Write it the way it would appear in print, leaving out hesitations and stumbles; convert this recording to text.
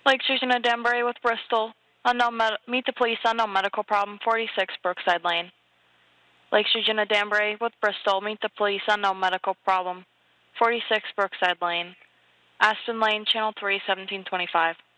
Lake Susan and Danbury with Bristol. Meet the police, unknown medical problem, 46 Brookside Lane. Lake Susan and Danbury with Bristol. Meet the police, unknown medical problem, 46 Brookside Lane. Aspen Lane, Channel 3, 1725.